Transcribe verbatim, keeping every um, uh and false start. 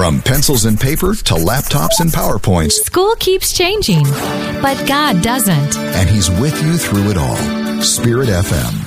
From pencils and paper to laptops and PowerPoints. School keeps changing, but God doesn't. And He's with you through it all. Spirit F M.